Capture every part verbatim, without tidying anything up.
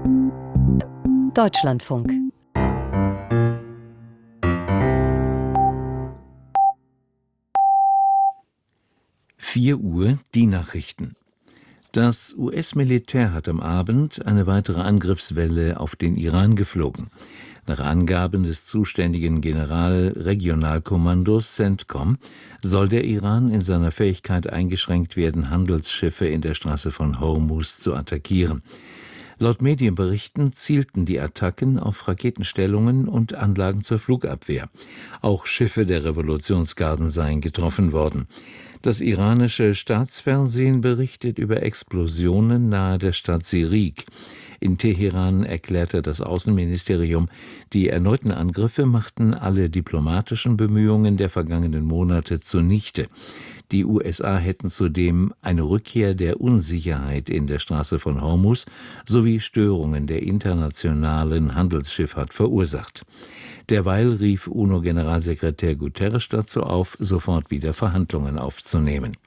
Deutschlandfunk. vier Uhr, die Nachrichten. Das U S-Militär hat am Abend eine weitere Angriffswelle auf den Iran geflogen. Nach Angaben des zuständigen Generalregionalkommandos CENTCOM soll der Iran in seiner Fähigkeit eingeschränkt werden, Handelsschiffe in der Straße von Hormuz zu attackieren. Laut Medienberichten zielten die Attacken auf Raketenstellungen und Anlagen zur Flugabwehr. Auch Schiffe der Revolutionsgarden seien getroffen worden. Das iranische Staatsfernsehen berichtet über Explosionen nahe der Stadt Sirik. In Teheran erklärte das Außenministerium, die erneuten Angriffe machten alle diplomatischen Bemühungen der vergangenen Monate zunichte. Die U S A hätten zudem eine Rückkehr der Unsicherheit in der Straße von Hormuz sowie Störungen der internationalen Handelsschifffahrt verursacht. Derweil rief UNO-Generalsekretär Guterres dazu auf, sofort wieder Verhandlungen aufzunehmen.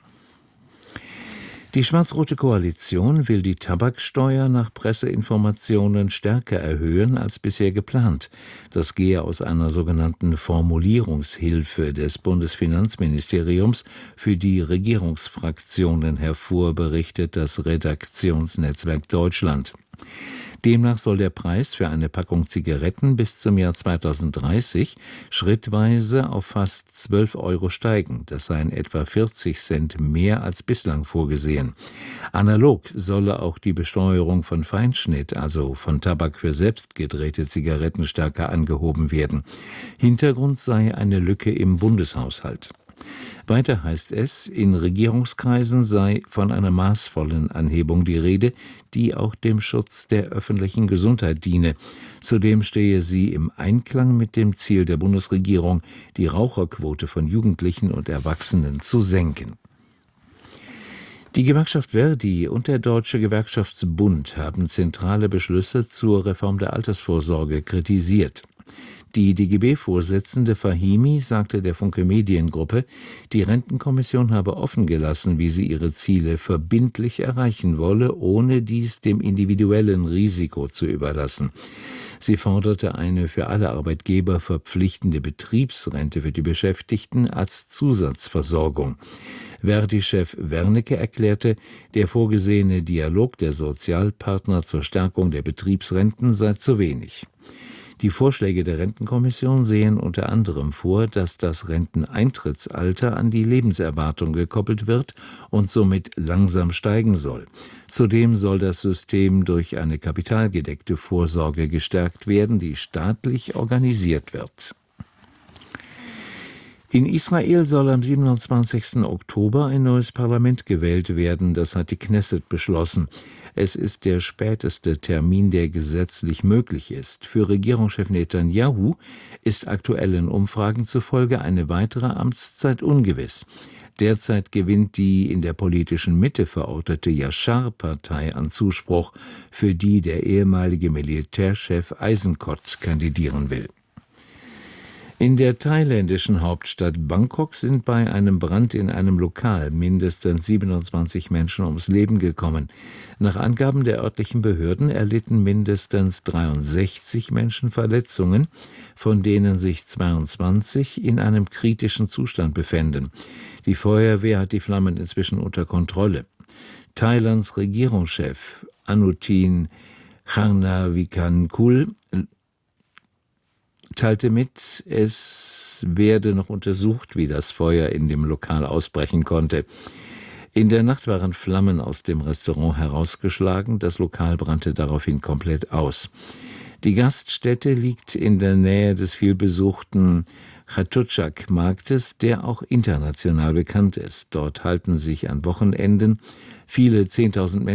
Die schwarz-rote Koalition will die Tabaksteuer nach Presseinformationen stärker erhöhen als bisher geplant. Das gehe aus einer sogenannten Formulierungshilfe des Bundesfinanzministeriums für die Regierungsfraktionen hervor, berichtet das Redaktionsnetzwerk Deutschland. Demnach soll der Preis für eine Packung Zigaretten bis zum Jahr zweitausenddreißig schrittweise auf fast zwölf Euro steigen. Das seien etwa vierzig Cent mehr als bislang vorgesehen. Analog solle auch die Besteuerung von Feinschnitt, also von Tabak für selbstgedrehte Zigaretten, stärker angehoben werden. Hintergrund sei eine Lücke im Bundeshaushalt. Weiter heißt es, in Regierungskreisen sei von einer maßvollen Anhebung die Rede, die auch dem Schutz der öffentlichen Gesundheit diene. Zudem stehe sie im Einklang mit dem Ziel der Bundesregierung, die Raucherquote von Jugendlichen und Erwachsenen zu senken. Die Gewerkschaft Verdi und der Deutsche Gewerkschaftsbund haben zentrale Beschlüsse zur Reform der Altersvorsorge kritisiert. Die D G B-Vorsitzende Fahimi sagte der Funke Mediengruppe, die Rentenkommission habe offen gelassen, wie sie ihre Ziele verbindlich erreichen wolle, ohne dies dem individuellen Risiko zu überlassen. Sie forderte eine für alle Arbeitgeber verpflichtende Betriebsrente für die Beschäftigten als Zusatzversorgung. Verdi-Chef Wernicke erklärte, der vorgesehene Dialog der Sozialpartner zur Stärkung der Betriebsrenten sei zu wenig. Die Vorschläge der Rentenkommission sehen unter anderem vor, dass das Renteneintrittsalter an die Lebenserwartung gekoppelt wird und somit langsam steigen soll. Zudem soll das System durch eine kapitalgedeckte Vorsorge gestärkt werden, die staatlich organisiert wird. In Israel soll am siebenundzwanzigsten Oktober ein neues Parlament gewählt werden, das hat die Knesset beschlossen. Es ist der späteste Termin, der gesetzlich möglich ist. Für Regierungschef Netanyahu ist aktuellen Umfragen zufolge eine weitere Amtszeit ungewiss. Derzeit gewinnt die in der politischen Mitte verortete Yashar-Partei an Zuspruch, für die der ehemalige Militärchef Eisenkot kandidieren will. In der thailändischen Hauptstadt Bangkok sind bei einem Brand in einem Lokal mindestens siebenundzwanzig Menschen ums Leben gekommen. Nach Angaben der örtlichen Behörden erlitten mindestens dreiundsechzig Menschen Verletzungen, von denen sich zweiundzwanzig in einem kritischen Zustand befänden. Die Feuerwehr hat die Flammen inzwischen unter Kontrolle. Thailands Regierungschef Anutin Charnvirakul teilte mit, es werde noch untersucht, wie das Feuer in dem Lokal ausbrechen konnte. In der Nacht waren Flammen aus dem Restaurant herausgeschlagen, das Lokal brannte daraufhin komplett aus. Die Gaststätte liegt in der Nähe des vielbesuchten Chatuchak-Marktes, der auch international bekannt ist. Dort halten sich an Wochenenden viele zehntausend Menschen